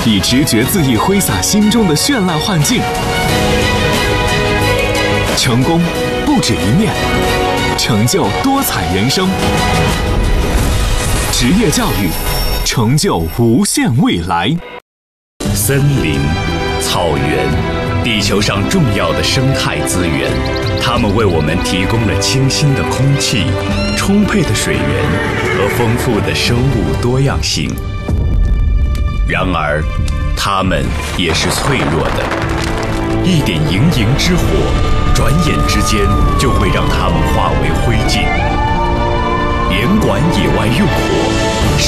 以直觉恣意挥洒心中的绚烂幻境。成功不止一面，成就多彩人生。职业教育，成就无限未来。 森林、草原，地球上重要的生态资源，它们为我们提供了清新的空气、充沛的水源和丰富的生物多样性。然而，它们也是脆弱的，一点营营之火，转眼之间就会让它们化为灰烬。严管野外用火。